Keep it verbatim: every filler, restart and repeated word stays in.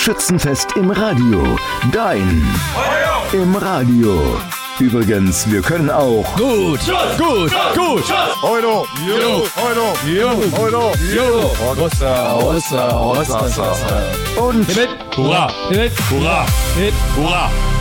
Schützenfest im Radio. Dein im Radio. Übrigens, wir können auch gut, gut, gut. Heute, jo, heute, jo, heute, jo. Rossa, Rossa, Rossa, Rossa. und Hip, hurra, hip, hurra, hip, hurra.